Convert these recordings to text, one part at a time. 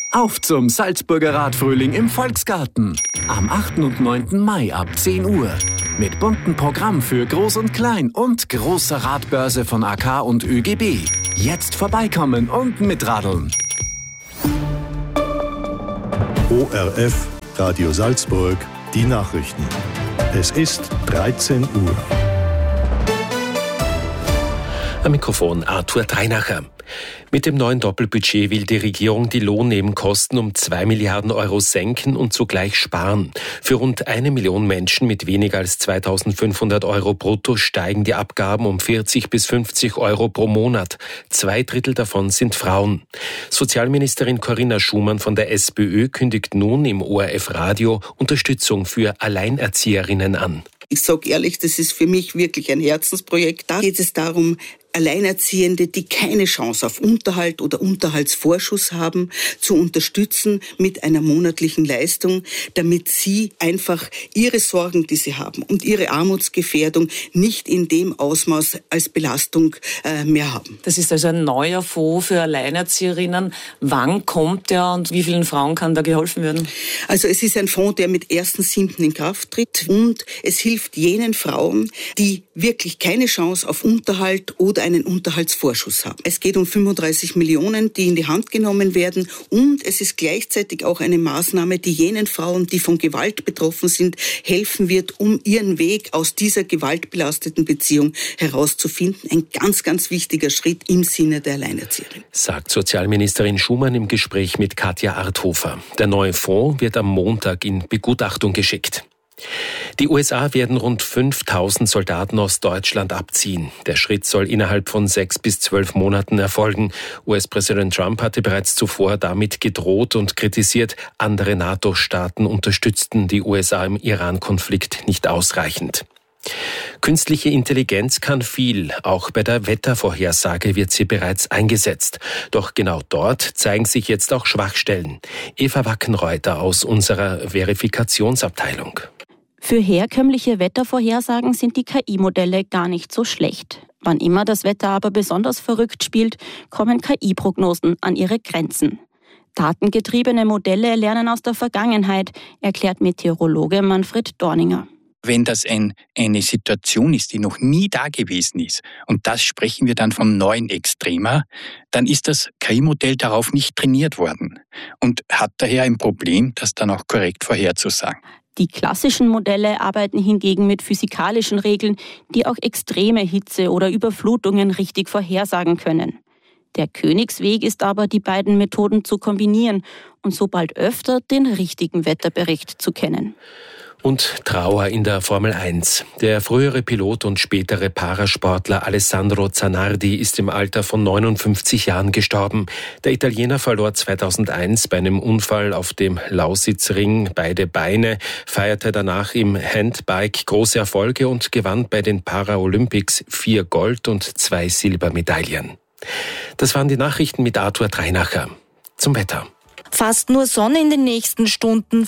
Auf zum Salzburger Radfrühling im Volksgarten. Am 8. und 9. Mai ab 10 Uhr. Mit buntem Programm für Groß und Klein und großer Radbörse von AK und ÖGB. Jetzt vorbeikommen und mitradeln. ORF, Radio Salzburg, die Nachrichten. Es ist 13 Uhr. Am Mikrofon Arthur Dreinacher. Mit dem neuen Doppelbudget will die Regierung die Lohnnebenkosten um 2 Milliarden Euro senken und zugleich sparen. Für rund 1 Million Menschen mit weniger als 2.500 Euro brutto steigen die Abgaben um 40 bis 50 Euro pro Monat. 2/3 davon sind Frauen. Sozialministerin Corinna Schumann von der SPÖ kündigt nun im ORF Radio Unterstützung für Alleinerzieherinnen an. Ich sage ehrlich, das ist für mich wirklich ein Herzensprojekt. Da geht es darum, Alleinerziehende, die keine Chance auf Unterhalt oder Unterhaltsvorschuss haben, zu unterstützen mit einer monatlichen Leistung, damit sie einfach ihre Sorgen, die sie haben und ihre Armutsgefährdung nicht in dem Ausmaß als Belastung mehr haben. Das ist also ein neuer Fonds für Alleinerzieherinnen. Wann kommt der und wie vielen Frauen kann da geholfen werden? Also es ist ein Fonds, der mit 1.7. in Kraft tritt und es hilft jenen Frauen, die wirklich keine Chance auf Unterhalt oder einen Unterhaltsvorschuss haben. Es geht um 35 Millionen, die in die Hand genommen werden und es ist gleichzeitig auch eine Maßnahme, die jenen Frauen, die von Gewalt betroffen sind, helfen wird, um ihren Weg aus dieser gewaltbelasteten Beziehung herauszufinden. Ein ganz, ganz wichtiger Schritt im Sinne der Alleinerzieherin. Sagt Sozialministerin Schumann im Gespräch mit Katja Arthofer. Der neue Fonds wird am Montag in Begutachtung geschickt. Die USA werden rund 5.000 Soldaten aus Deutschland abziehen. Der Schritt soll innerhalb von 6 bis 12 Monaten erfolgen. US-Präsident Trump hatte bereits zuvor damit gedroht und kritisiert, andere NATO-Staaten unterstützten die USA im Iran-Konflikt nicht ausreichend. Künstliche Intelligenz kann viel. Auch bei der Wettervorhersage wird sie bereits eingesetzt. Doch genau dort zeigen sich jetzt auch Schwachstellen. Eva Wackenreuter aus unserer Verifikationsabteilung. Für herkömmliche Wettervorhersagen sind die KI-Modelle gar nicht so schlecht. Wann immer das Wetter aber besonders verrückt spielt, kommen KI-Prognosen an ihre Grenzen. Datengetriebene Modelle lernen aus der Vergangenheit, erklärt Meteorologe Manfred Dorninger. Wenn das eine Situation ist, die noch nie da gewesen ist, und das sprechen wir dann vom neuen Extrema, dann ist das KI-Modell darauf nicht trainiert worden und hat daher ein Problem, das dann auch korrekt vorherzusagen. Die klassischen Modelle arbeiten hingegen mit physikalischen Regeln, die auch extreme Hitze oder Überflutungen richtig vorhersagen können. Der Königsweg ist aber, die beiden Methoden zu kombinieren und so bald öfter den richtigen Wetterbericht zu kennen. Und Trauer in der Formel 1. Der frühere Pilot und spätere Parasportler Alessandro Zanardi ist im Alter von 59 Jahren gestorben. Der Italiener verlor 2001 bei einem Unfall auf dem Lausitzring beide Beine, feierte danach im Handbike große Erfolge und gewann bei den Paralympics 4 Gold- und 2 Silbermedaillen. Das waren die Nachrichten mit Arthur Dreinacher. Zum Wetter. Fast nur Sonne in den nächsten Stunden.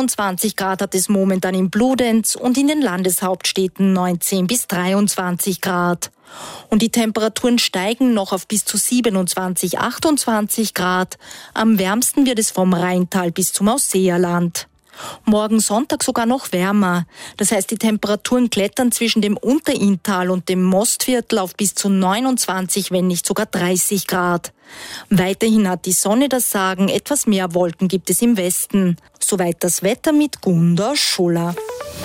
24 Grad hat es momentan in Bludenz und in den Landeshauptstädten 19 bis 23 Grad. Und die Temperaturen steigen noch auf bis zu 27, 28 Grad. Am wärmsten wird es vom Rheintal bis zum Ausseerland. Morgen Sonntag sogar noch wärmer. Das heißt, die Temperaturen klettern zwischen dem Unterinntal und dem Mostviertel auf bis zu 29, wenn nicht sogar 30 Grad. Weiterhin hat die Sonne das Sagen, etwas mehr Wolken gibt es im Westen. Soweit das Wetter mit Gunda Schuller.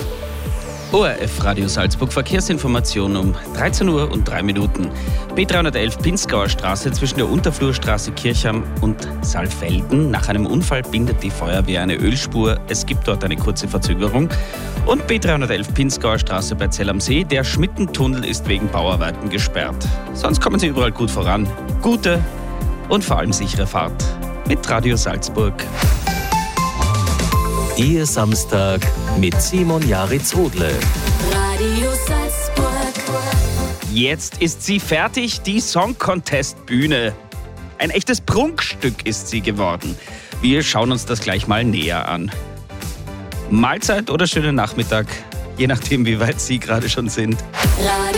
ORF Radio Salzburg Verkehrsinformation um 13 Uhr und 3 Minuten. B311 Pinzgauer Straße zwischen der Unterflurstraße Kirchheim und Saalfelden. Nach einem Unfall bindet die Feuerwehr eine Ölspur. Es gibt dort eine kurze Verzögerung. Und B311 Pinzgauer Straße bei Zell am See. Der Schmittentunnel ist wegen Bauarbeiten gesperrt. Sonst kommen Sie überall gut voran. Gute und vor allem sichere Fahrt mit Radio Salzburg. Ihr Samstag mit Simon Jaritz-Odle. Radio Salzburg. Jetzt ist sie fertig, die Song Contest Bühne. Ein echtes Prunkstück ist sie geworden. Wir schauen uns das gleich mal näher an. Mahlzeit oder schönen Nachmittag, je nachdem, wie weit Sie gerade schon sind. Radio